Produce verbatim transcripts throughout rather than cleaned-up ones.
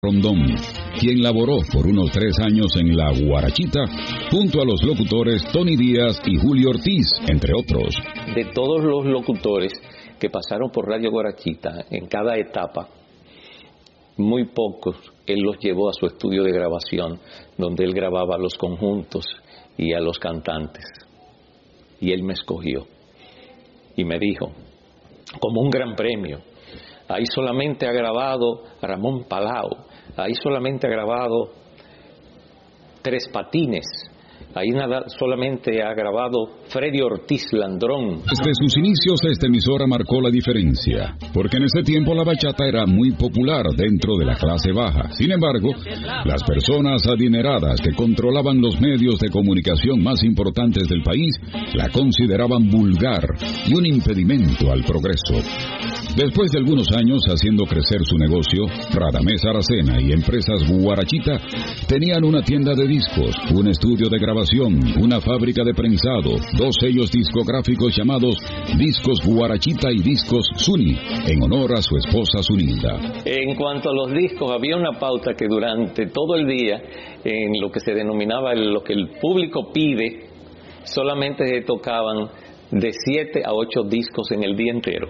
Rondón, quien laboró por unos tres años en La Guarachita, junto a los locutores Tony Díaz y Julio Ortiz, entre otros. De todos los locutores que pasaron por Radio Guarachita en cada etapa, muy pocos él los llevó a su estudio de grabación, donde él grababa los conjuntos y a los cantantes. Y él me escogió y me dijo, como un gran premio, ahí solamente ha grabado Ramón Palau, ahí solamente ha grabado Tres Patines, ahí nada, solamente ha grabado Freddy Ortiz Landrón. Desde sus inicios esta emisora marcó la diferencia, porque en ese tiempo la bachata era muy popular dentro de la clase baja. Sin embargo, las personas adineradas que controlaban los medios de comunicación más importantes del país la consideraban vulgar y un impedimento al progreso. Después de algunos años haciendo crecer su negocio, Radamés Aracena y Empresas Guarachita tenían una tienda de discos, un estudio de grabación, una fábrica de prensado, dos sellos discográficos llamados Discos Guarachita y Discos Zuni, en honor a su esposa Zunilda. En cuanto a los discos, había una pauta que durante todo el día, en lo que se denominaba el, lo que el público pide, solamente se tocaban de siete a ocho discos en el día entero.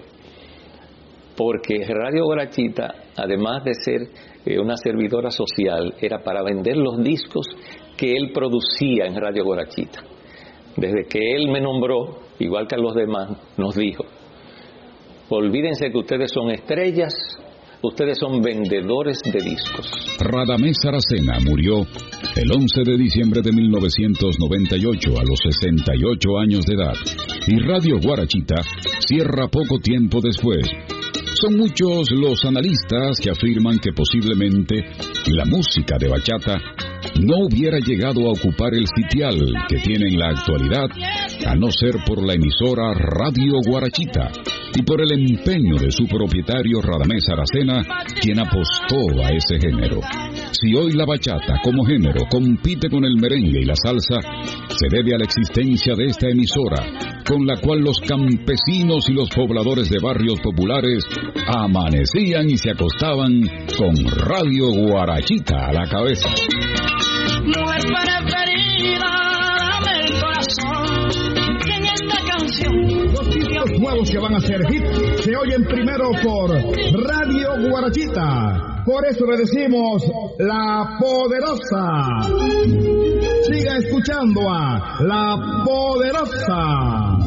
Porque Radio Guarachita, además de ser eh, una servidora social, era para vender los discos que él producía en Radio Guarachita. Desde que él me nombró, igual que a los demás, nos dijo, olvídense que ustedes son estrellas, ustedes son vendedores de discos. Radamés Aracena murió el once de diciembre de mil novecientos noventa y ocho a los sesenta y ocho años de edad, y Radio Guarachita cierra poco tiempo después. Son muchos los analistas que afirman que posiblemente la música de bachata no hubiera llegado a ocupar el sitial que tiene en la actualidad, a no ser por la emisora Radio Guarachita y por el empeño de su propietario Radamés Aracena, quien apostó a ese género. Si hoy la bachata como género compite con el merengue y la salsa, se debe a la existencia de esta emisora, con la cual los campesinos y los pobladores de barrios populares amanecían y se acostaban con Radio Guarachita a la cabeza. Mujer preferida, dame el corazón, que en esta canción los títulos nuevos que van a ser hit se oyen primero por Radio Guarachita. Por eso le decimos La Poderosa. Siga escuchando a La Poderosa.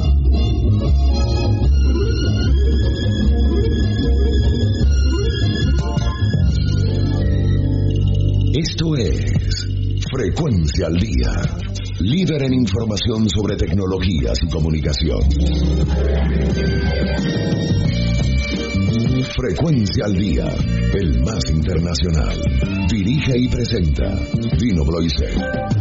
Esto es Frecuencia al Día, líder en información sobre tecnologías y comunicación. Frecuencia al Día, el más internacional. Dirige y presenta Dino Bloise.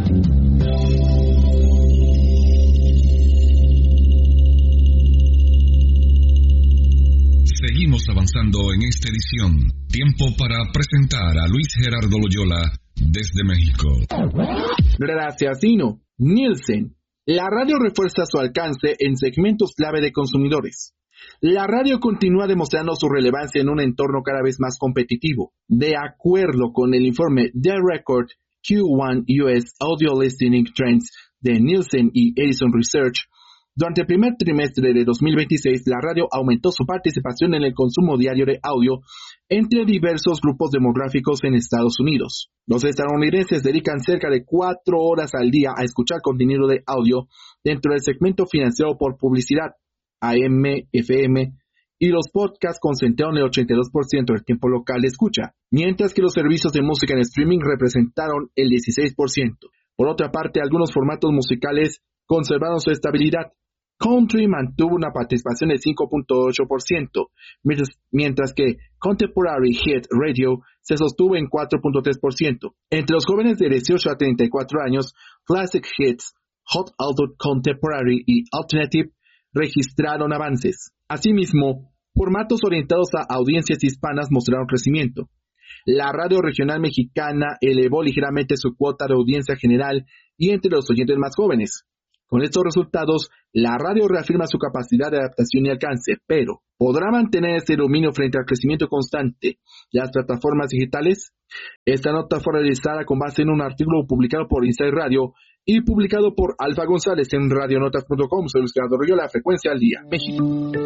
Seguimos avanzando en esta edición. Tiempo para presentar a Luis Gerardo Loyola desde México. Gracias, Dino. Nielsen. La radio refuerza su alcance en segmentos clave de consumidores. La radio continúa demostrando su relevancia en un entorno cada vez más competitivo. De acuerdo con el informe The Record Q uno U S Audio Listening Trends de Nielsen y Edison Research, durante el primer trimestre de dos mil veintiséis, la radio aumentó su participación en el consumo diario de audio entre diversos grupos demográficos en Estados Unidos. Los estadounidenses dedican cerca de cuatro horas al día a escuchar contenido de audio dentro del segmento financiado por publicidad, A M, F M, y los podcasts concentraron el ochenta y dos por ciento del tiempo local de escucha, mientras que los servicios de música en streaming representaron el dieciséis por ciento. Por otra parte, algunos formatos musicales conservaron su estabilidad. Country mantuvo una participación del cinco punto ocho por ciento, mientras que Contemporary Hit Radio se sostuvo en cuatro punto tres por ciento. Entre los jóvenes de dieciocho a treinta y cuatro años, Classic Hits, Hot Adult Contemporary y Alternative registraron avances. Asimismo, formatos orientados a audiencias hispanas mostraron crecimiento. La radio regional mexicana elevó ligeramente su cuota de audiencia general y entre los oyentes más jóvenes. Con estos resultados, la radio reafirma su capacidad de adaptación y alcance, pero ¿podrá mantener este dominio frente al crecimiento constante de las plataformas digitales? Esta nota fue realizada con base en un artículo publicado por Inside Radio y publicado por Alfa González en radionotas punto com. Soy Luis Gerardo Río, La Frecuencia al Día, México.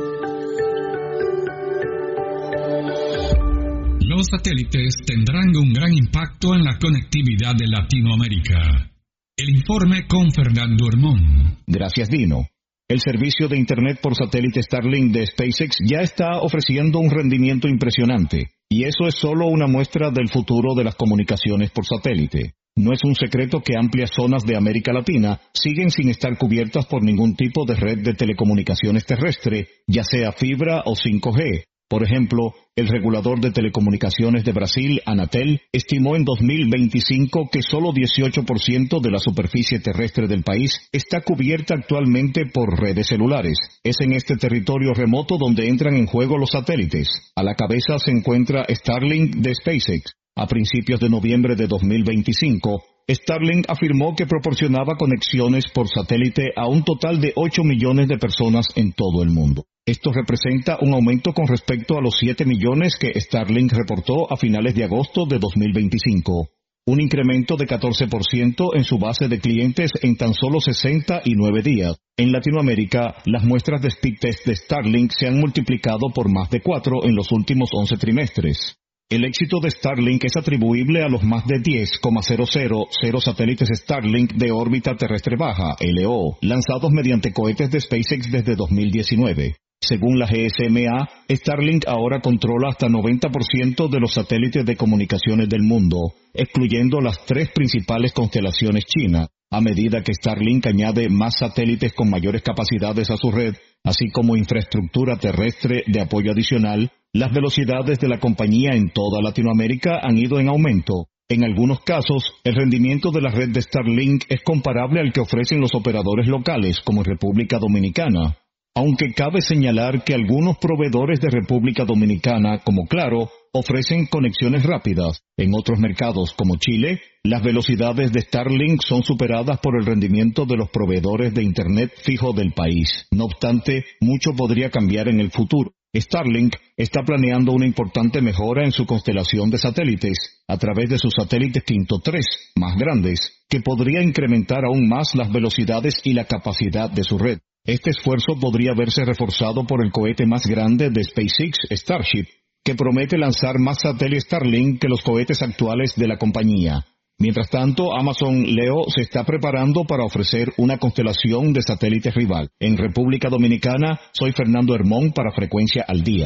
Los satélites tendrán un gran impacto en la conectividad de Latinoamérica. El informe con Fernando Hermón. Gracias, Dino. El servicio de Internet por satélite Starlink de SpaceX ya está ofreciendo un rendimiento impresionante, y eso es solo una muestra del futuro de las comunicaciones por satélite. No es un secreto que amplias zonas de América Latina siguen sin estar cubiertas por ningún tipo de red de telecomunicaciones terrestre, ya sea fibra o cinco G. Por ejemplo, el regulador de telecomunicaciones de Brasil, Anatel, estimó en dos mil veinticinco que solo dieciocho por ciento de la superficie terrestre del país está cubierta actualmente por redes celulares. Es en este territorio remoto donde entran en juego los satélites. A la cabeza se encuentra Starlink de SpaceX. A principios de noviembre de dos mil veinticinco, Starlink afirmó que proporcionaba conexiones por satélite a un total de ocho millones de personas en todo el mundo. Esto representa un aumento con respecto a los siete millones que Starlink reportó a finales de agosto de dos mil veinticinco. Un incremento de catorce por ciento en su base de clientes en tan solo sesenta y nueve días. En Latinoamérica, las muestras de speed test de Starlink se han multiplicado por más de cuatro en los últimos once trimestres. El éxito de Starlink es atribuible a los más de diez coma cero cero cero satélites Starlink de órbita terrestre baja, L O, lanzados mediante cohetes de SpaceX desde dos mil diecinueve. Según la G S M A, Starlink ahora controla hasta noventa por ciento de los satélites de comunicaciones del mundo, excluyendo las tres principales constelaciones chinas. A medida que Starlink añade más satélites con mayores capacidades a su red, así como infraestructura terrestre de apoyo adicional, las velocidades de la compañía en toda Latinoamérica han ido en aumento. En algunos casos, el rendimiento de la red de Starlink es comparable al que ofrecen los operadores locales, como en República Dominicana. Aunque cabe señalar que algunos proveedores de República Dominicana, como Claro, ofrecen conexiones rápidas. En otros mercados, como Chile, las velocidades de Starlink son superadas por el rendimiento de los proveedores de Internet fijo del país. No obstante, mucho podría cambiar en el futuro. Starlink está planeando una importante mejora en su constelación de satélites a través de sus satélites Quinto tres, más grandes, que podría incrementar aún más las velocidades y la capacidad de su red. Este esfuerzo podría verse reforzado por el cohete más grande de SpaceX, Starship, que promete lanzar más satélites Starlink que los cohetes actuales de la compañía. Mientras tanto, Amazon Leo se está preparando para ofrecer una constelación de satélites rival. En República Dominicana, soy Fernando Hermón para Frecuencia al Día.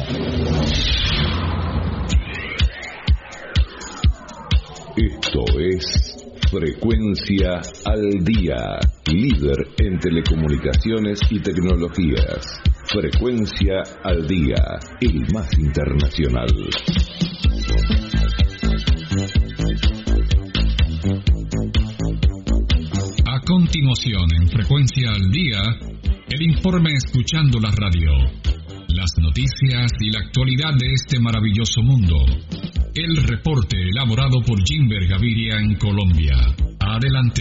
Esto es Frecuencia al Día, líder en telecomunicaciones y tecnologías. Frecuencia al Día, el más internacional. A continuación, en Frecuencia al Día, el informe Escuchando la Radio. Las noticias y la actualidad de este maravilloso mundo. El reporte elaborado por Jimber Gaviria en Colombia. Adelante.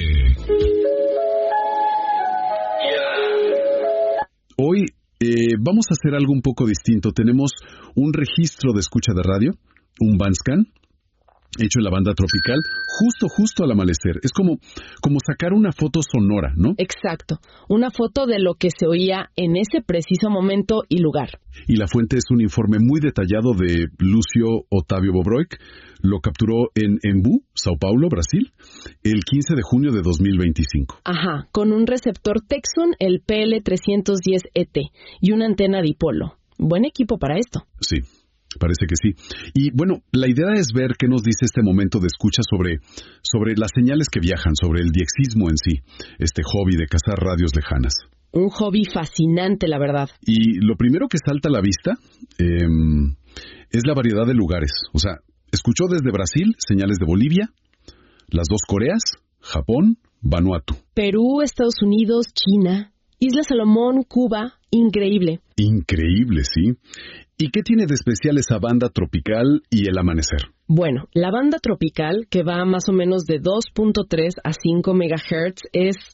Hoy eh, vamos a hacer algo un poco distinto. Tenemos un registro de escucha de radio, un bandscan, hecho en la banda tropical, justo, justo al amanecer. Es como, como sacar una foto sonora, ¿no? Exacto. Una foto de lo que se oía en ese preciso momento y lugar. Y la fuente es un informe muy detallado de Lucio Otávio Bobroik. Lo capturó en Embu, Sao Paulo, Brasil, el quince de junio de dos mil veinticinco. Ajá, con un receptor Texon, el P L trescientos diez E T, y una antena dipolo. Buen equipo para esto. Sí. Parece que sí. Y bueno, la idea es ver qué nos dice este momento de escucha sobre, sobre las señales que viajan, sobre el diexismo en sí, este hobby de cazar radios lejanas. Un hobby fascinante, la verdad. Y lo primero que salta a la vista eh, es la variedad de lugares. O sea, escuchó desde Brasil señales de Bolivia, las dos Coreas, Japón, Vanuatu. Perú, Estados Unidos, China, Isla Salomón, Cuba. Increíble. Increíble, sí. ¿Y qué tiene de especial esa banda tropical y el amanecer? Bueno, la banda tropical, que va más o menos de dos punto tres a cinco megahertz, es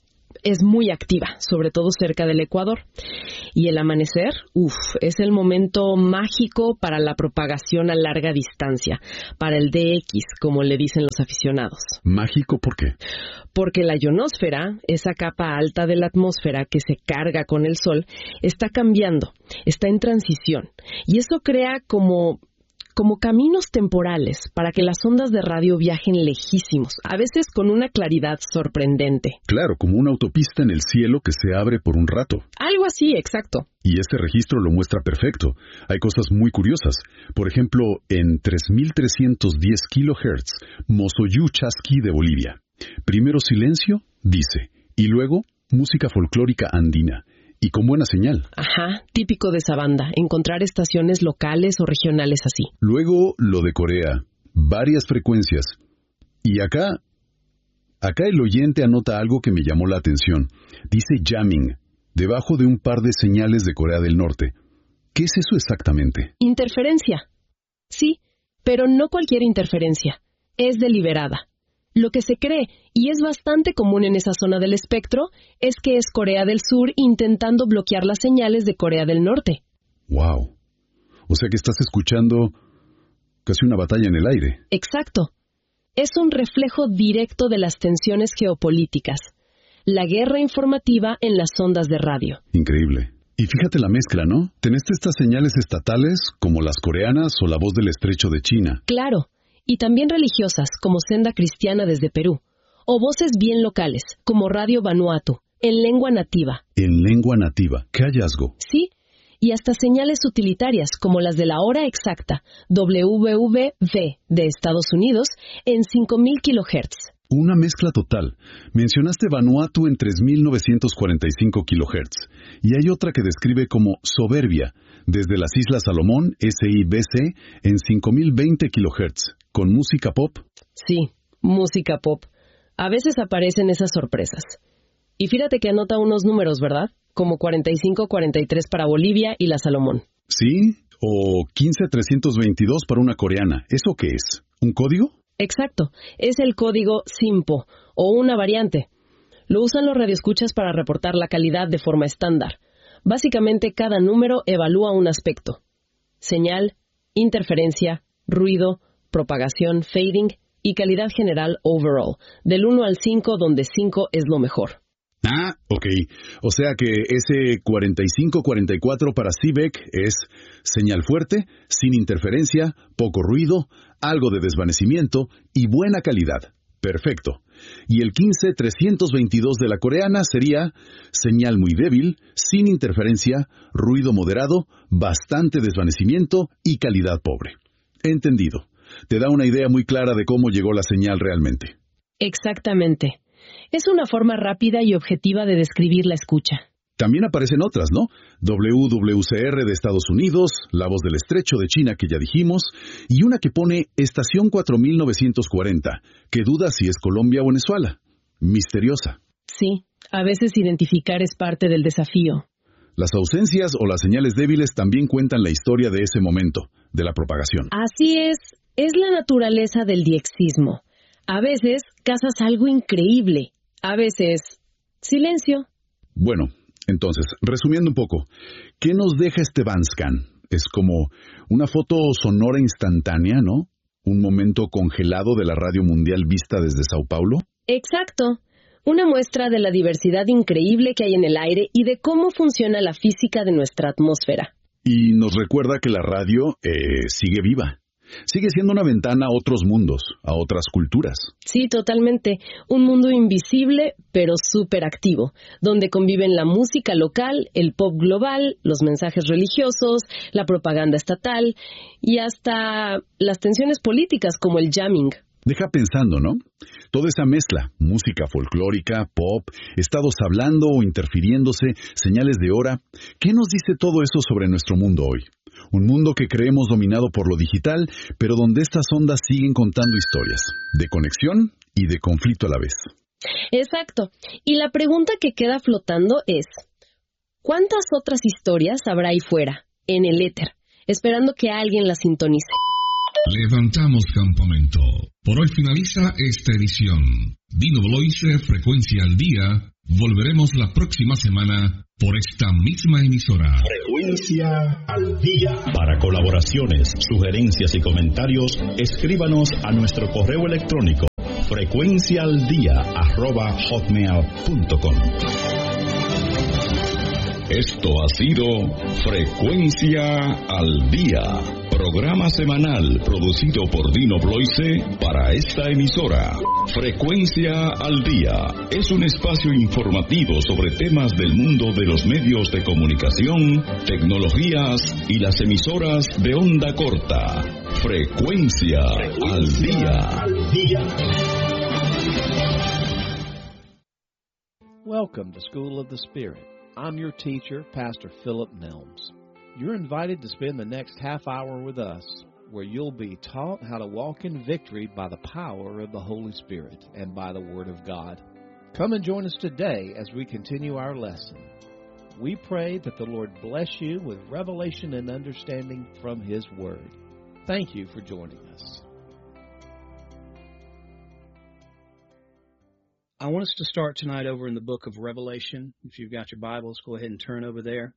es muy activa, sobre todo cerca del Ecuador. Y el amanecer, uff, es el momento mágico para la propagación a larga distancia, para el D X, como le dicen los aficionados. ¿Mágico por qué? Porque la ionosfera, esa capa alta de la atmósfera que se carga con el Sol, está cambiando, está en transición. Y eso crea como... como caminos temporales para que las ondas de radio viajen lejísimos, a veces con una claridad sorprendente. Claro, como una autopista en el cielo que se abre por un rato. Algo así, exacto. Y este registro lo muestra perfecto. Hay cosas muy curiosas. Por ejemplo, en tres mil trescientos diez kilohertz, Mozoyú Chasqui de Bolivia. Primero silencio, dice, y luego música folclórica andina. Y con buena señal. Ajá, típico de esa banda, encontrar estaciones locales o regionales así. Luego lo de Corea, varias frecuencias. Y acá, acá el oyente anota algo que me llamó la atención. Dice jamming, debajo de un par de señales de Corea del Norte. ¿Qué es eso exactamente? Interferencia. Sí, pero no cualquier interferencia. Es deliberada. Lo que se cree, y es bastante común en esa zona del espectro, es que es Corea del Sur intentando bloquear las señales de Corea del Norte. ¡Wow! O sea que estás escuchando casi una batalla en el aire. Exacto. Es un reflejo directo de las tensiones geopolíticas. La guerra informativa en las ondas de radio. Increíble. Y fíjate la mezcla, ¿no? Tenés estas señales estatales, como las coreanas o la voz del estrecho de China. Claro. Y también religiosas, como Senda Cristiana desde Perú, o voces bien locales, como Radio Vanuatu, en lengua nativa. En lengua nativa, ¿qué hallazgo? Sí, y hasta señales utilitarias, como las de la hora exacta, W W V de Estados Unidos, en cinco mil kilohertz. Una mezcla total. Mencionaste Vanuatu en tres mil novecientos cuarenta y cinco kilohertz, y hay otra que describe como soberbia, desde las Islas Salomón, S I B C, en cinco mil veinte kilohertz. ¿Con música pop? Sí, música pop. A veces aparecen esas sorpresas. Y fíjate que anota unos números, ¿verdad? Como cuarenta y cinco cuarenta y tres para Bolivia y la Salomón. Sí, o quince trescientos veintidós para una coreana. ¿Eso qué es? ¿Un código? Exacto. Es el código SIMPO, o una variante. Lo usan los radioescuchas para reportar la calidad de forma estándar. Básicamente, cada número evalúa un aspecto. Señal, interferencia, ruido, propagación, fading y calidad general overall, del uno al cinco, donde cinco es lo mejor. Ah, ok. O sea que ese cuarenta y cinco cuarenta y cuatro para C B E C es señal fuerte, sin interferencia, poco ruido, algo de desvanecimiento y buena calidad. Perfecto. Y el quince trescientos veintidós de la coreana sería señal muy débil, sin interferencia, ruido moderado, bastante desvanecimiento y calidad pobre. Entendido. Te da una idea muy clara de cómo llegó la señal realmente. Exactamente. Es una forma rápida y objetiva de describir la escucha. También aparecen otras, ¿no? W W C R de Estados Unidos, la voz del estrecho de China que ya dijimos, y una que pone estación cuatro mil novecientos cuarenta, que duda si es Colombia o Venezuela. Misteriosa. Sí, a veces identificar es parte del desafío. Las ausencias o las señales débiles también cuentan la historia de ese momento, de la propagación. Así es, es la naturaleza del diexismo. A veces cazas algo increíble, a veces silencio. Bueno, entonces, resumiendo un poco, ¿qué nos deja este Bandscan? Es como una foto sonora instantánea, ¿no? Un momento congelado de la radio mundial vista desde Sao Paulo. Exacto. Una muestra de la diversidad increíble que hay en el aire y de cómo funciona la física de nuestra atmósfera. Y nos recuerda que la radio eh, sigue viva. Sigue siendo una ventana a otros mundos, a otras culturas. Sí, totalmente. Un mundo invisible, pero súper activo, donde conviven la música local, el pop global, los mensajes religiosos, la propaganda estatal y hasta las tensiones políticas como el jamming. Deja pensando, ¿no? Toda esa mezcla, música folclórica, pop, estados hablando o interfiriéndose, señales de hora. ¿Qué nos dice todo eso sobre nuestro mundo hoy? Un mundo que creemos dominado por lo digital, pero donde estas ondas siguen contando historias, de conexión y de conflicto a la vez. Exacto. Y la pregunta que queda flotando es, ¿cuántas otras historias habrá ahí fuera, en el éter, esperando que alguien las sintonice? Levantamos campamento. Por hoy finaliza esta edición. Dino Bloise, Frecuencia al Día, Volveremos la próxima semana por esta misma emisora. Frecuencia al día. Para colaboraciones, sugerencias y comentarios, escríbanos a nuestro correo electrónico frecuenciaaldia arroba hotmail punto com. Esto ha sido Frecuencia al Día, programa semanal producido por Dino Bloise para esta emisora. Frecuencia al Día es un espacio informativo sobre temas del mundo de los medios de comunicación, tecnologías y las emisoras de onda corta. Frecuencia, Frecuencia al Día. Welcome to School of the Spirit. I'm your teacher, Pastor Philip Nelms. You're invited to spend the next half hour with us, where you'll be taught how to walk in victory by the power of the Holy Spirit and by the Word of God. Come and join us today as we continue our lesson. We pray that the Lord bless you with revelation and understanding from His Word. Thank you for joining us. I want us to start tonight over in the book of Revelation. If you've got your Bibles, go ahead and turn over there.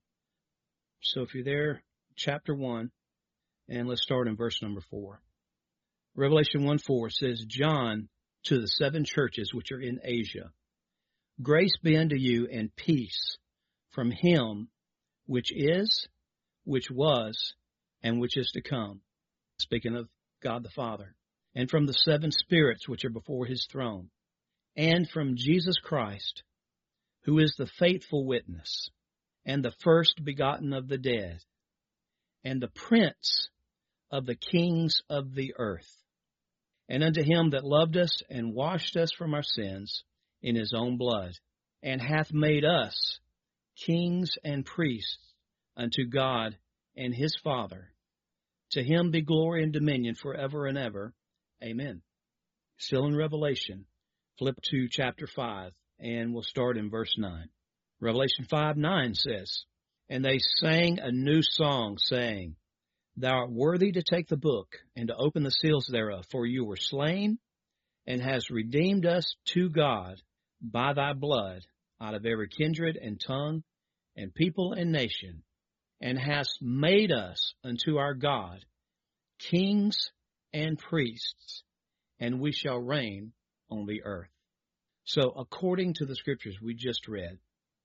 So if you're there, chapter one, and let's start in verse number four. Revelation one four says, John, to the seven churches which are in Asia, grace be unto you and peace from Him which is, which was, and which is to come. Speaking of God the Father. And from the seven spirits which are before His throne. And from Jesus Christ, who is the faithful witness, and the first begotten of the dead, and the prince of the kings of the earth, and unto Him that loved us and washed us from our sins in His own blood, and hath made us kings and priests unto God and His Father. To Him be glory and dominion forever and ever. Amen. Still in Revelation. Flip to chapter five, and we'll start in verse nine. Revelation five nine says, And they sang a new song, saying, Thou art worthy to take the book, and to open the seals thereof, for you were slain, and hast redeemed us to God by thy blood out of every kindred and tongue and people and nation, and hast made us unto our God kings and priests, and we shall reign on the earth. So according to the scriptures we just read,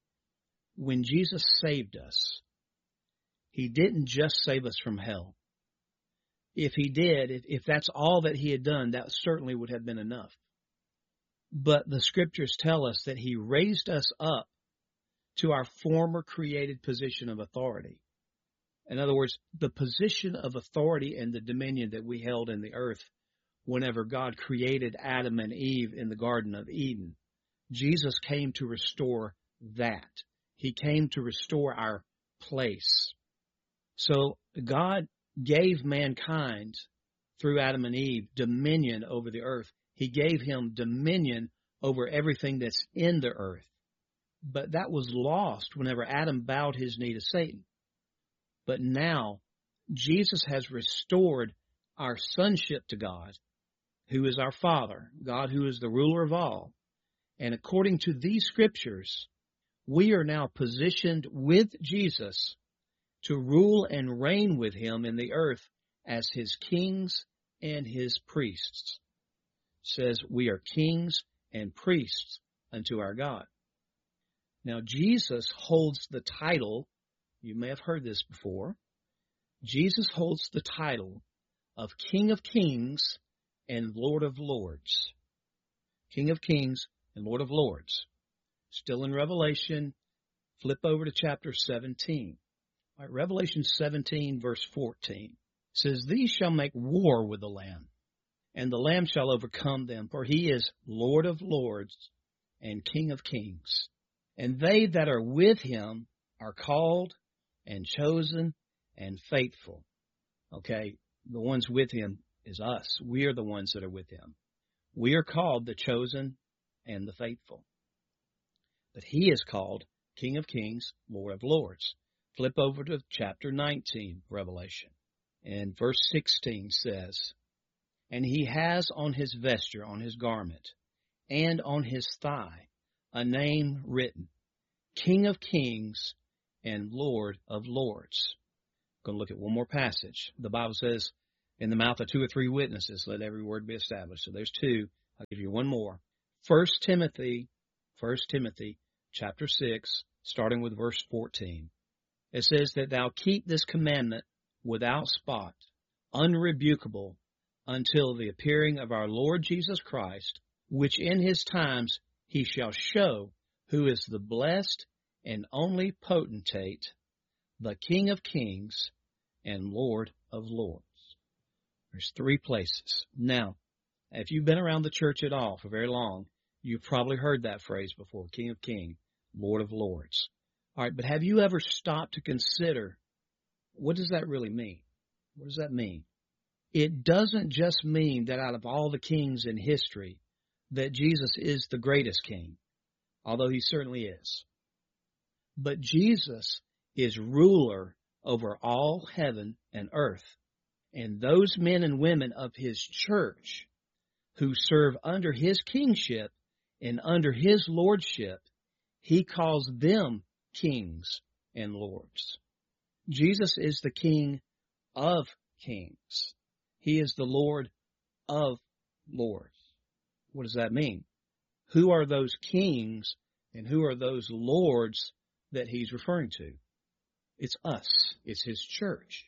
when Jesus saved us, He didn't just save us from hell. If He did, if, if that's all that He had done, that certainly would have been enough. But the scriptures tell us that He raised us up to our former created position of authority. In other words, the position of authority and the dominion that we held in the earth whenever God created Adam and Eve in the Garden of Eden. Jesus came to restore that. He came to restore our place. So God gave mankind, through Adam and Eve, dominion over the earth. He gave him dominion over everything that's in the earth. But that was lost whenever Adam bowed his knee to Satan. But now, Jesus has restored our sonship to God, who is our Father, God who is the ruler of all. And according to these scriptures, we are now positioned with Jesus to rule and reign with Him in the earth as His kings and His priests. It says we are kings and priests unto our God. Now Jesus holds the title, you may have heard this before, Jesus holds the title of King of Kings and Lord of Lords. King of Kings and Lord of Lords. Still in Revelation, flip over to chapter seventeen. All right, Revelation seventeen, verse fourteen says, These shall make war with the Lamb, and the Lamb shall overcome them, for He is Lord of Lords and King of Kings. And they that are with Him are called and chosen and faithful. Okay, the ones with Him is us. We are the ones that are with Him. We are called the chosen and the faithful. But He is called King of Kings, Lord of Lords. Flip over to chapter nineteen, Revelation. And verse sixteen says, And He has on His vesture, on His garment, and on His thigh, a name written, King of Kings and Lord of Lords. I'm going to look at one more passage. The Bible says, in the mouth of two or three witnesses, let every word be established. So there's two. I'll give you one more. First Timothy, First Timothy, chapter six, starting with verse fourteen. It says that thou keep this commandment without spot, unrebukable, until the appearing of our Lord Jesus Christ, which in his times he shall show who is the blessed and only potentate, the King of kings and Lord of lords. There's three places. Now, if you've been around the church at all for very long, you've probably heard that phrase before, King of kings, Lord of lords. All right, but have you ever stopped to consider, what does that really mean? What does that mean? It doesn't just mean that out of all the kings in history, that Jesus is the greatest king, although he certainly is. But Jesus is ruler over all heaven and earth. And those men and women of his church who serve under his kingship and under his lordship, he calls them kings and lords. Jesus is the King of kings. He is the Lord of lords. What does that mean? Who are those kings and who are those lords that he's referring to? It's us. It's his church.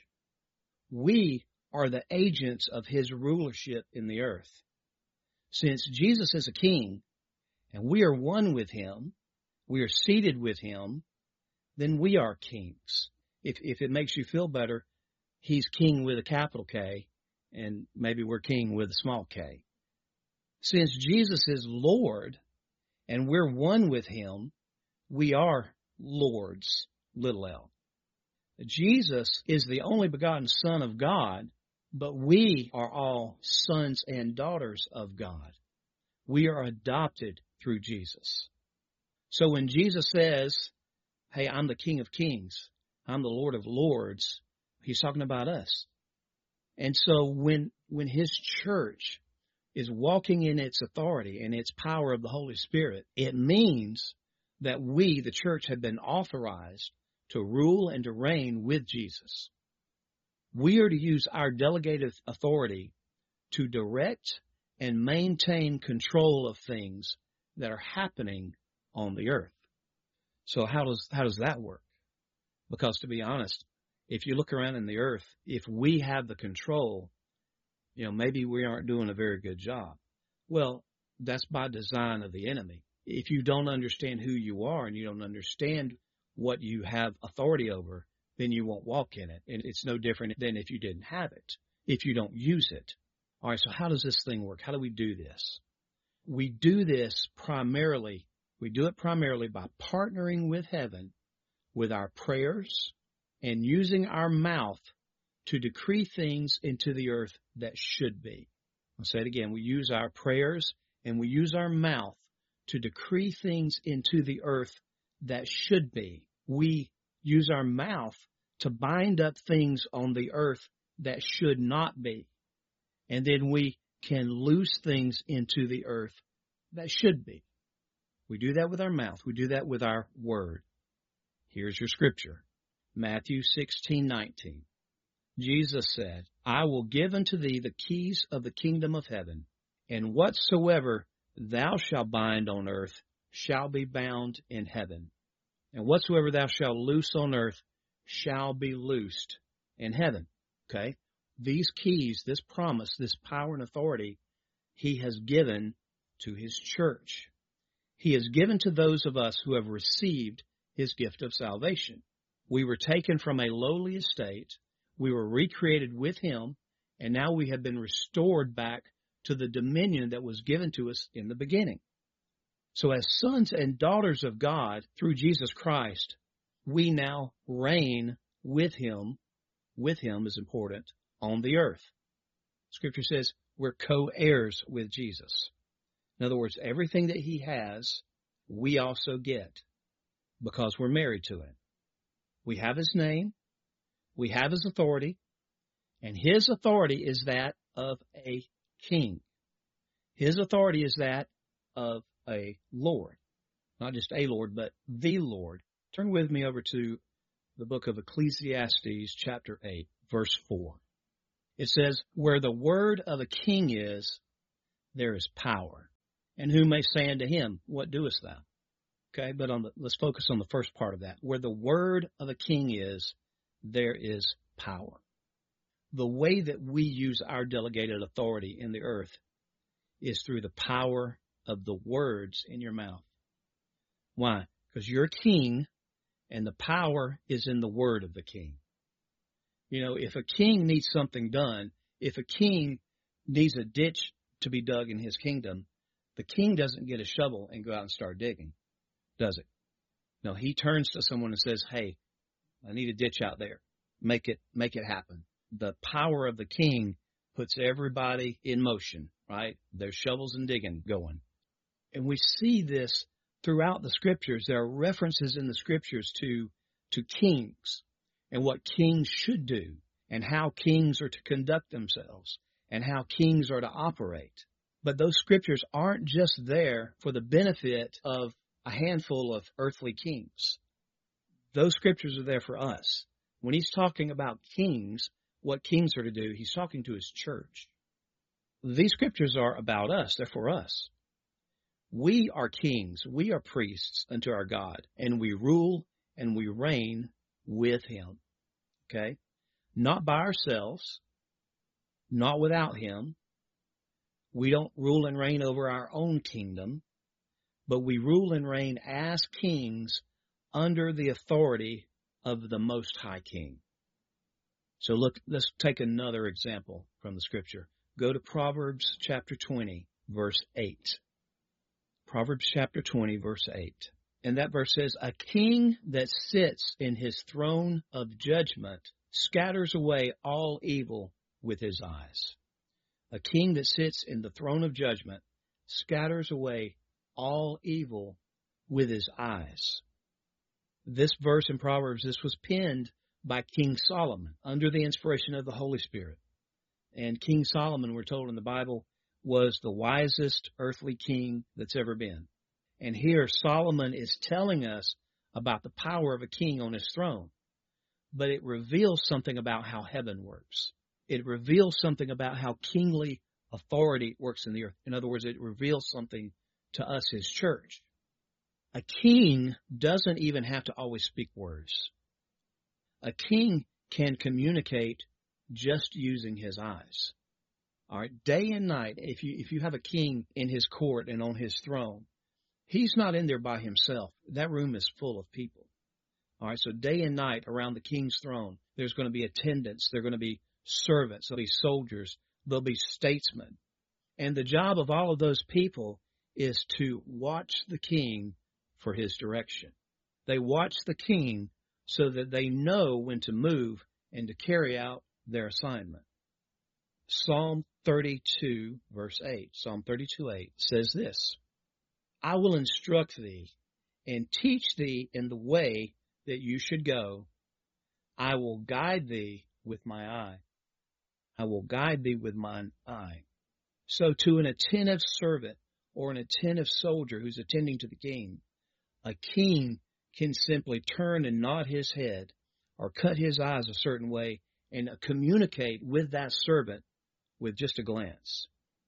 We are the agents of his rulership in the earth. Since Jesus is a king and we are one with him, we are seated with him, then we are kings. If, if it makes you feel better, he's king with a capital K and maybe we're king with a small k. Since Jesus is Lord and we're one with him, we are lords, little l. Jesus is the only begotten Son of God, but we are all sons and daughters of God. We are adopted through Jesus. So when Jesus says, hey, I'm the King of Kings, I'm the Lord of Lords, he's talking about us. And so when when his church is walking in its authority and its power of the Holy Spirit, it means that we, the church, have been authorized to rule and to reign with Jesus. We are to use our delegated authority to direct and maintain control of things that are happening on the earth. So how does how does that work? Because to be honest, if you look around in the earth, if we have the control, you know, maybe we aren't doing a very good job. Well, that's by design of the enemy. If you don't understand who you are and you don't understand what you have authority over, then you won't walk in it. And it's no different than if you didn't have it, if you don't use it. All right, so how does this thing work? How do we do this? We do this primarily, we do it primarily by partnering with heaven with our prayers and using our mouth to decree things into the earth that should be. I'll say it again. We use our prayers and we use our mouth to decree things into the earth that should be. We use our mouth to bind up things on the earth that should not be. And then we can loose things into the earth that should be. We do that with our mouth. We do that with our word. Here's your scripture. Matthew sixteen nineteen. Jesus said, I will give unto thee the keys of the kingdom of heaven, and whatsoever thou shalt bind on earth shall be bound in heaven, and whatsoever thou shalt loose on earth shall be loosed in heaven. Okay? These keys, this promise, this power and authority, he has given to his church. He has given to those of us who have received his gift of salvation. We were taken from a lowly estate. We were recreated with him, and now we have been restored back to the dominion that was given to us in the beginning. So as sons and daughters of God through Jesus Christ, we now reign with him. With him is important on the earth. Scripture says we're co-heirs with Jesus. In other words, everything that he has, we also get because we're married to him. We have his name. We have his authority. And his authority is that of a king. His authority is that of a Lord. not just a Lord, but the Lord. Turn with me over to the book of Ecclesiastes, chapter eight, verse four. It says, where the word of a king is, there is power. And who may say unto him, what doest thou? Okay, but on the, let's focus on the first part of that. Where the word of a king is, there is power. The way that we use our delegated authority in the earth is through the power of the words in your mouth. Why? Because you're king, and the power is in the word of the king. You know, if a king needs something done, if a king needs a ditch to be dug in his kingdom, the king doesn't get a shovel and go out and start digging, does it? No, he turns to someone and says, hey, I need a ditch out there. Make it, make it happen. The power of the king puts everybody in motion, right? There's shovels and digging going. And we see this throughout the scriptures. There are references in the scriptures to, to kings and what kings should do and how kings are to conduct themselves and how kings are to operate. But those scriptures aren't just there for the benefit of a handful of earthly kings. Those scriptures are there for us. When he's talking about kings, what kings are to do, he's talking to his church. These scriptures are about us. They're for us. We are kings. We are priests unto our God, and we rule and we reign with him. Okay? Not by ourselves, not without him. We don't rule and reign over our own kingdom, but we rule and reign as kings under the authority of the Most High King. So look, let's take another example from the scripture. Go to Proverbs chapter twenty, verse eight. Proverbs chapter twenty, verse eight. And that verse says, a king that sits in his throne of judgment scatters away all evil with his eyes. A king that sits in the throne of judgment scatters away all evil with his eyes. This verse in Proverbs, this was penned by King Solomon under the inspiration of the Holy Spirit. And King Solomon, we're told in the Bible, was the wisest earthly king that's ever been. And here Solomon is telling us about the power of a king on his throne. But it reveals something about how heaven works. It reveals something about how kingly authority works in the earth. In other words, it reveals something to us, his church. A king doesn't even have to always speak words. A king can communicate just using his eyes. All right, day and night, if you if you have a king in his court and on his throne, he's not in there by himself. That room is full of people. All right, so day and night around the king's throne, there's going to be attendants, there are going to be servants, there'll be soldiers, there'll be statesmen. And the job of all of those people is to watch the king for his direction. They watch the king so that they know when to move and to carry out their assignment. Psalm thirty-two, verse eight, Psalm thirty-two, eight says this, I will instruct thee and teach thee in the way that you should go. I will guide thee with my eye. I will guide thee with mine eye. So to an attentive servant or an attentive soldier who's attending to the king, a king can simply turn and nod his head or cut his eyes a certain way and communicate with that servant with just a glance.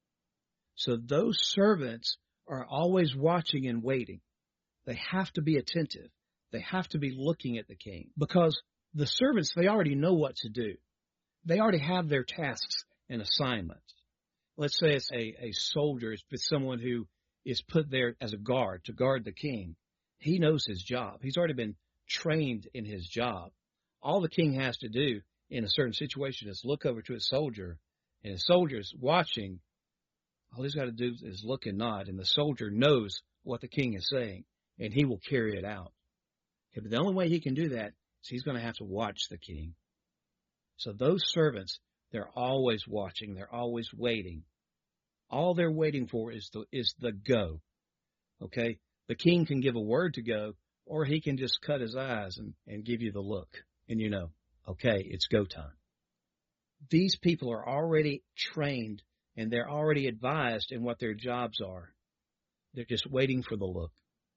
So those servants are always watching and waiting. They have to be attentive. They have to be looking at the king because the servants, they already know what to do. They already have their tasks and assignments. Let's say it's a, a soldier, it's someone who is put there as a guard to guard the king. He knows his job. He's already been trained in his job. All the king has to do in a certain situation is look over to his soldier, and his soldier's watching. All he's got to do is look and nod, and the soldier knows what the king is saying, and he will carry it out. Okay, but the only way he can do that is he's going to have to watch the king. So those servants, they're always watching. They're always waiting. All they're waiting for is the, is the go. Okay? The king can give a word to go, or he can just cut his eyes and, and give you the look. And you know, okay, it's go time. These people are already trained and they're already advised in what their jobs are. They're just waiting for the look.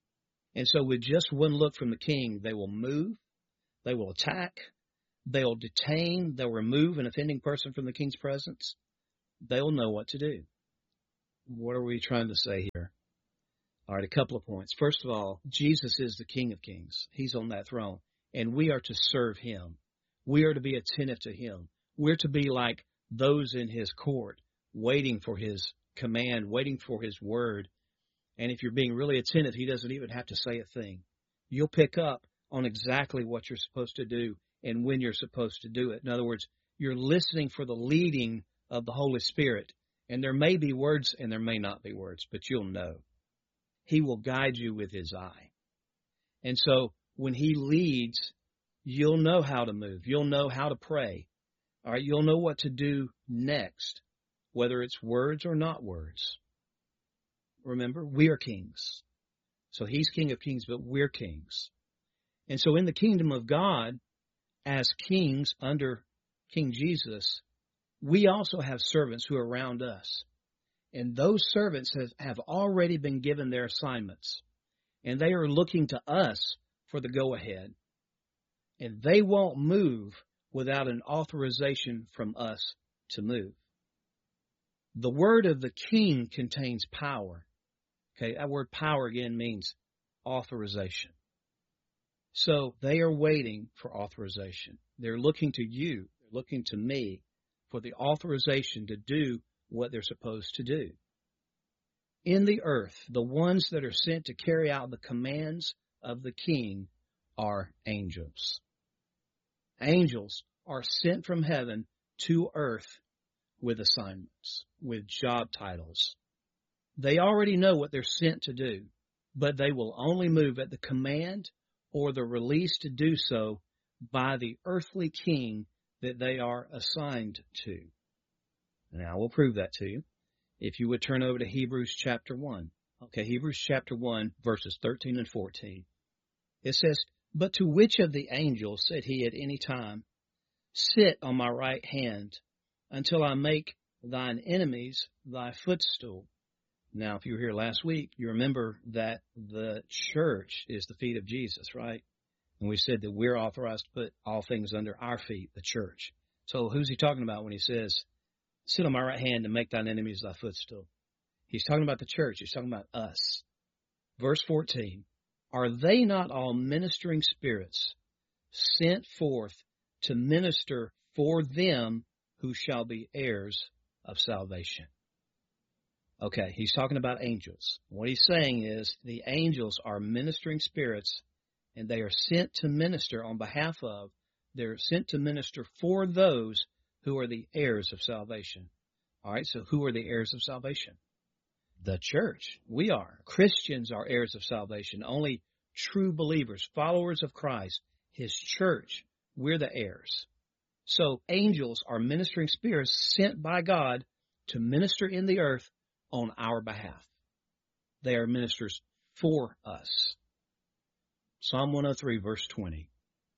And so with just one look from the king, they will move, they will attack, they'll detain, they'll remove an offending person from the king's presence. They'll know what to do. What are we trying to say here? All right, a couple of points. First of all, Jesus is the King of Kings. He's on that throne, and we are to serve him. We are to be attentive to him. We're to be like those in his court, waiting for his command, waiting for his word. And if you're being really attentive, he doesn't even have to say a thing. You'll pick up on exactly what you're supposed to do and when you're supposed to do it. In other words, you're listening for the leading of the Holy Spirit. And there may be words and there may not be words, but you'll know. He will guide you with his eye. And so when he leads, you'll know how to move. You'll know how to pray. All right, you'll know what to do next, whether it's words or not words. Remember, we are kings. So he's King of Kings, but we're kings. And so in the kingdom of God, as kings under King Jesus, we also have servants who are around us. And those servants have, have already been given their assignments. And they are looking to us for the go-ahead. And they won't move without an authorization from us to move. The word of the king contains power. Okay, that word power again means authorization. So they are waiting for authorization. They're looking to you, they're looking to me for the authorization to do what they're supposed to do. In the earth, the ones that are sent to carry out the commands of the king are angels. Angels are sent from heaven to earth with assignments, with job titles. They already know what they're sent to do, but they will only move at the command or the release to do so by the earthly king that they are assigned to. Now, I will prove that to you. If you would turn over to Hebrews chapter one. Okay, Hebrews chapter one, verses thirteen and fourteen. It says, "But to which of the angels said he at any time, 'Sit on my right hand until I make thine enemies thy footstool'?" Now, if you were here last week, you remember that the church is the feet of Jesus, right? And we said that we're authorized to put all things under our feet, the church. So who's he talking about when he says, "Sit on my right hand and make thine enemies thy footstool"? He's talking about the church. He's talking about us. Verse fourteen, "Are they not all ministering spirits sent forth to minister for them who shall be heirs of salvation?" Okay, he's talking about angels. What he's saying is the angels are ministering spirits, and they are sent to minister on behalf of, they're sent to minister for those who are the heirs of salvation. All right, so who are the heirs of salvation? The church. We are. Christians are heirs of salvation. Only true believers, followers of Christ, his church, we're the heirs. So angels are ministering spirits sent by God to minister in the earth on our behalf. They are ministers for us. Psalm one oh three, verse twenty.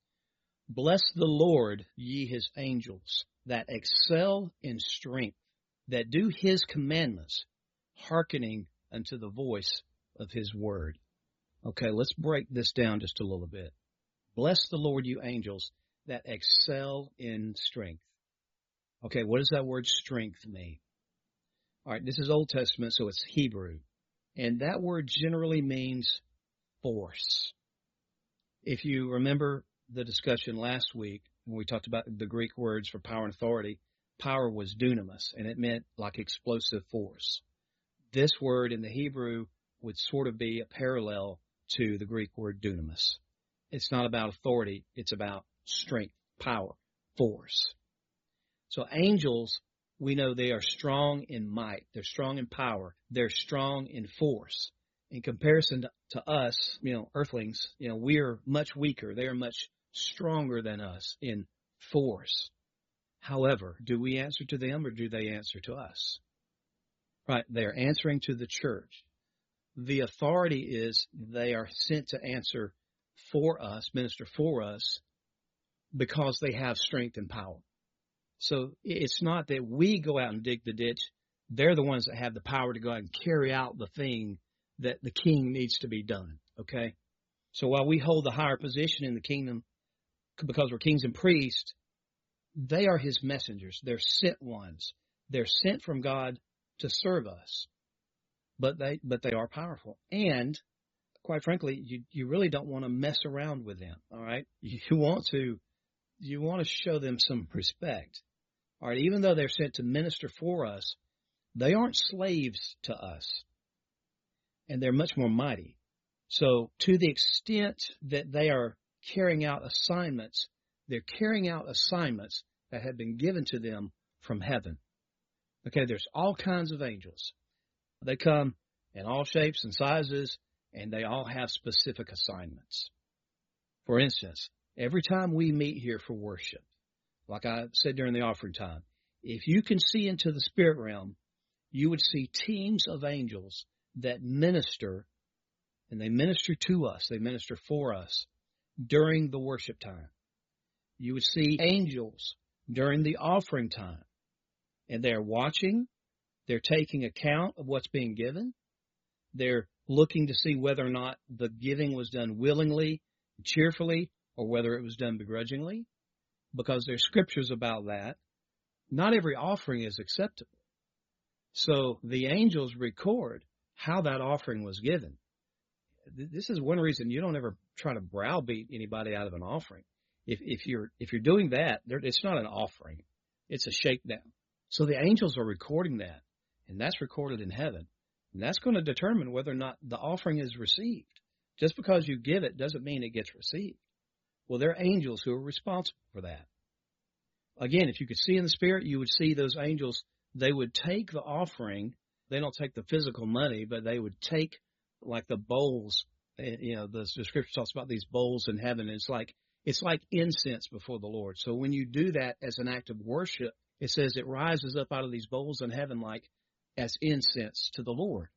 "Bless the Lord, ye his angels, that excel in strength, that do his commandments, hearkening unto the voice of his word." Okay, let's break this down just a little bit. Bless the Lord, you angels, that excel in strength. Okay, what does that word strength mean? All right, this is Old Testament, so it's Hebrew. And that word generally means force. If you remember the discussion last week, when we talked about the Greek words for power and authority, power was dunamis, and it meant like explosive force. This word in the Hebrew would sort of be a parallel to the Greek word dunamis. It's not about authority, it's about strength, power, force. So angels, we know they are strong in might, they're strong in power, they're strong in force. In comparison to, to us, you know, earthlings, you know, we are much weaker. They are much stronger than us in force. However, do we answer to them or do they answer to us? Right, they are answering to the church. The authority is they are sent to answer for us, minister for us, because they have strength and power. So it's not that we go out and dig the ditch. They're the ones that have the power to go out and carry out the thing that the king needs to be done, okay? So while we hold the higher position in the kingdom because we're kings and priests, they are his messengers. They're sent ones. They're sent from God to serve us. But they but they are powerful. And quite frankly, you, you really don't want to mess around with them. All right. You want to you want to show them some respect. All right. Even though they're sent to minister for us, they aren't slaves to us. And they're much more mighty. So to the extent that they are carrying out assignments, they're carrying out assignments that have been given to them from heaven. Okay, there's all kinds of angels. They come in all shapes and sizes, and they all have specific assignments. For instance, every time we meet here for worship, like I said during the offering time, if you can see into the spirit realm, you would see teams of angels that minister, and they minister to us, they minister for us during the worship time. You would see angels during the offering time, and they're watching, they're taking account of what's being given, they're looking to see whether or not the giving was done willingly, cheerfully, or whether it was done begrudgingly, because there's scriptures about that. Not every offering is acceptable. So the angels record how that offering was given. This is one reason you don't ever try to browbeat anybody out of an offering. If, if you're if you're doing that, it's not an offering. It's a shakedown. So the angels are recording that, and that's recorded in heaven. And that's going to determine whether or not the offering is received. Just because you give it doesn't mean it gets received. Well, there are angels who are responsible for that. Again, if you could see in the spirit, you would see those angels. They would take the offering. They don't take the physical money, but they would take like the bowls. You know, the, the scripture talks about these bowls in heaven. It's like it's like incense before the Lord. So when you do that as an act of worship, it says it rises up out of these bowls in heaven like as incense to the Lord.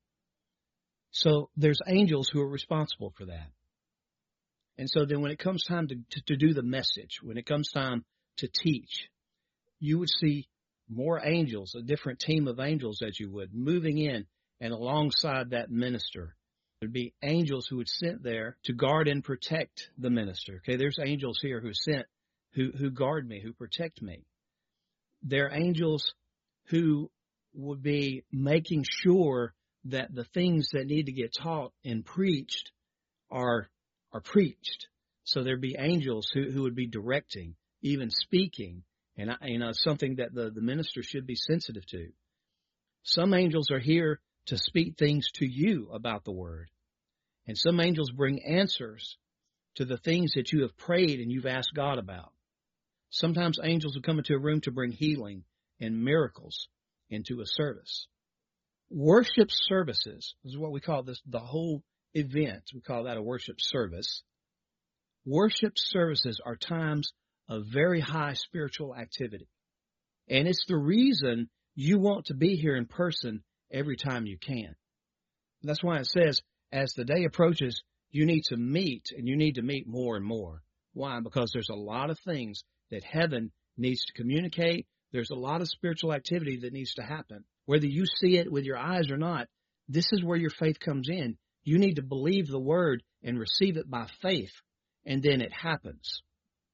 So there's angels who are responsible for that. And so then when it comes time to, to, to do the message, when it comes time to teach, you would see more angels, a different team of angels as you would, moving in and alongside that minister. There'd be angels who would sent there to guard and protect the minister. Okay, there's angels here who sent, who, who guard me, who protect me. There are angels who would be making sure that the things that need to get taught and preached are are preached. So there'd be angels who, who would be directing, even speaking, and you know something that the, the minister should be sensitive to. Some angels are here to speak things to you about the word, and some angels bring answers to the things that you have prayed and you've asked God about. Sometimes angels will come into a room to bring healing and miracles into a service. Worship services is what we call this, the whole event. We call that a worship service. Worship services are times of very high spiritual activity. And it's the reason you want to be here in person every time you can. That's why it says, as the day approaches, you need to meet, and you need to meet more and more. Why? Because there's a lot of things that heaven needs to communicate. There's a lot of spiritual activity that needs to happen. Whether you see it with your eyes or not, this is where your faith comes in. You need to believe the word and receive it by faith, and then it happens.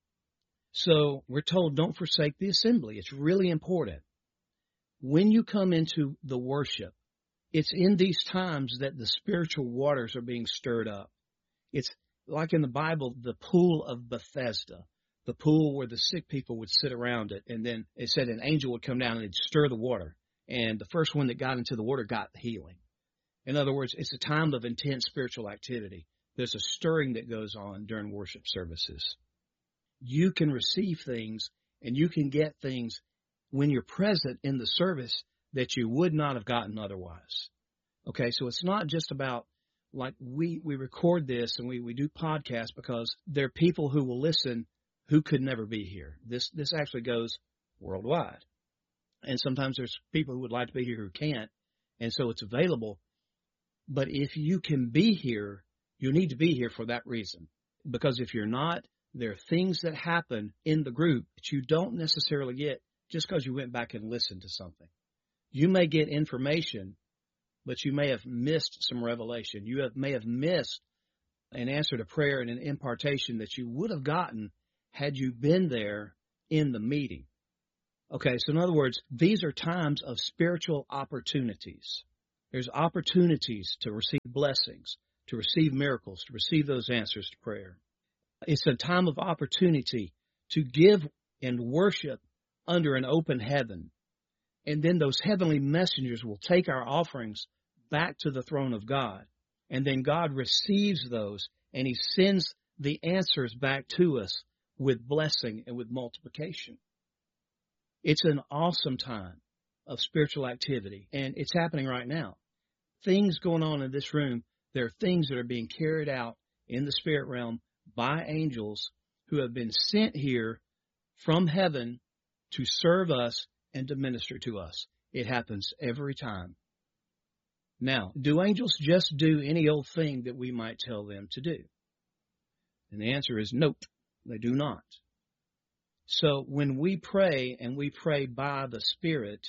So we're told don't forsake the assembly. It's really important. When you come into the worship, it's in these times that the spiritual waters are being stirred up. It's like in the Bible, the pool of Bethesda, the pool where the sick people would sit around it. And then it said an angel would come down and he'd stir the water. And the first one that got into the water got the healing. In other words, it's a time of intense spiritual activity. There's a stirring that goes on during worship services. You can receive things and you can get things when you're present in the service that you would not have gotten otherwise. Okay, so it's not just about, like, we, we record this and we, we do podcasts because there are people who will listen who could never be here. This this actually goes worldwide. And sometimes there's people who would like to be here who can't, and so it's available. But if you can be here, you need to be here for that reason. Because if you're not, there are things that happen in the group that you don't necessarily get just because you went back and listened to something. You may get information, but you may have missed some revelation. You have, may have missed an answer to prayer and an impartation that you would have gotten had you been there in the meeting. Okay, so in other words, these are times of spiritual opportunities. There's opportunities to receive blessings, to receive miracles, to receive those answers to prayer. It's a time of opportunity to give and worship under an open heaven. And then those heavenly messengers will take our offerings back to the throne of God. And then God receives those and He sends the answers back to us with blessing and with multiplication. It's an awesome time of spiritual activity, and it's happening right now. Things going on in this room, there are things that are being carried out in the spirit realm by angels who have been sent here from heaven to serve us and to minister to us. It happens every time. Now, do angels just do any old thing that we might tell them to do? And the answer is nope, they do not. So when we pray, and we pray by the Spirit,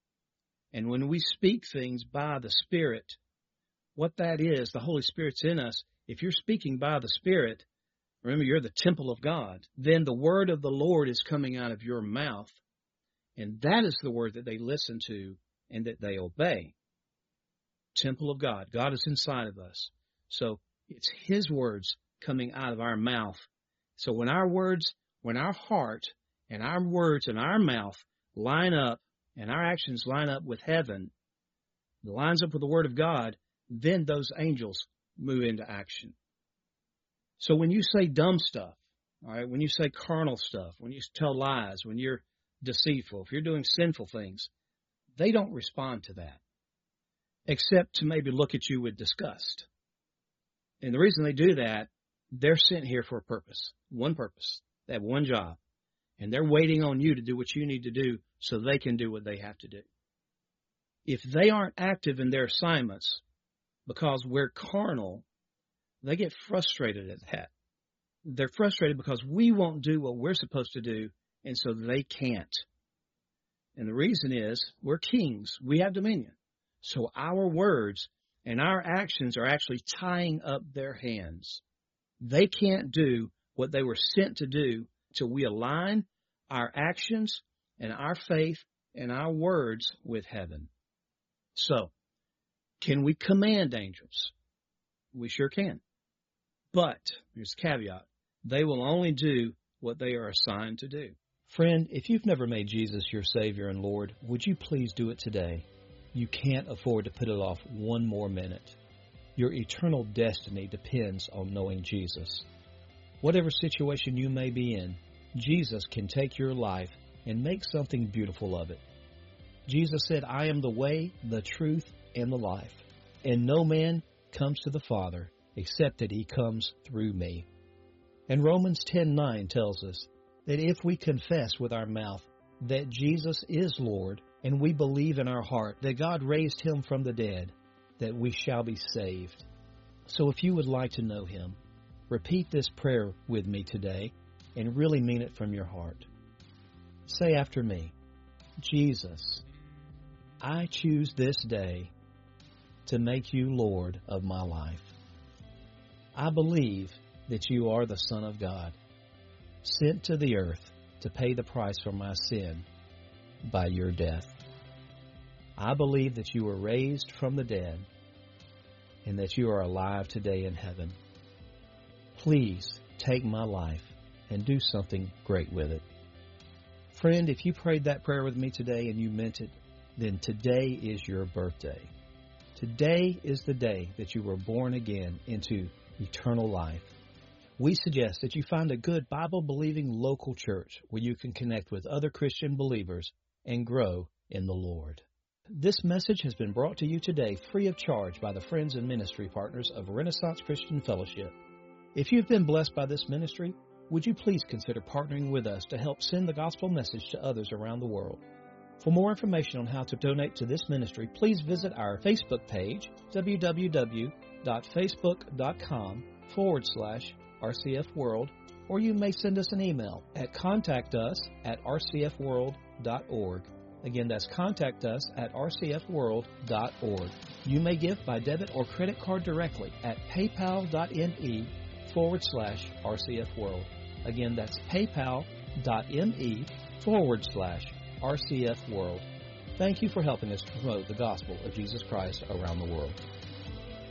and when we speak things by the Spirit, what that is, the Holy Spirit's in us. If you're speaking by the Spirit, remember you're the temple of God, then the word of the Lord is coming out of your mouth, and that is the word that they listen to and that they obey. Temple of God. God is inside of us. So it's His words coming out of our mouth. So when our words, when our heart and our words and our mouth line up and our actions line up with heaven, it lines up with the Word of God, then those angels move into action. So when you say dumb stuff, all right, when you say carnal stuff, when you tell lies, when you're deceitful, if you're doing sinful things, they don't respond to that, except to maybe look at you with disgust. And the reason they do that, they're sent here for a purpose, one purpose. They have one job, and they're waiting on you to do what you need to do so they can do what they have to do. If they aren't active in their assignments because we're carnal, they get frustrated at that. They're frustrated because we won't do what we're supposed to do, and so they can't. And the reason is we're kings. We have dominion. So our words and our actions are actually tying up their hands. They can't do what they were sent to do till we align our actions and our faith and our words with heaven. So, can we command angels? We sure can. But, here's the caveat, they will only do what they are assigned to do. Friend, if you've never made Jesus your Savior and Lord, would you please do it today? You can't afford to put it off one more minute. Your eternal destiny depends on knowing Jesus. Whatever situation you may be in, Jesus can take your life and make something beautiful of it. Jesus said, I am the way, the truth, and the life, and no man comes to the Father except that He comes through me. And Romans ten nine tells us that if we confess with our mouth that Jesus is Lord, and we believe in our heart that God raised Him from the dead, that we shall be saved. So if you would like to know Him, repeat this prayer with me today and really mean it from your heart. Say after me, Jesus, I choose this day to make you Lord of my life. I believe that you are the Son of God, sent to the earth to pay the price for my sin by your death. I believe that you were raised from the dead and that you are alive today in heaven. Please take my life and do something great with it. Friend, if you prayed that prayer with me today and you meant it, then today is your birthday. Today is the day that you were born again into eternal life. We suggest that you find a good Bible-believing local church where you can connect with other Christian believers and grow in the Lord. This message has been brought to you today free of charge by the friends and ministry partners of Renaissance Christian Fellowship. If you've been blessed by this ministry, would you please consider partnering with us to help send the gospel message to others around the world? For more information on how to donate to this ministry, please visit our Facebook page, www.facebook.com forward slash RCF World, or you may send us an email at contact us at rcfworld dot org. Again, that's contact us at rcfworld dot org. You may give by debit or credit card directly at paypal.me forward slash RCF World. Again, that's paypal.me forward slash RCF World. Thank you for helping us promote the gospel of Jesus Christ around the world.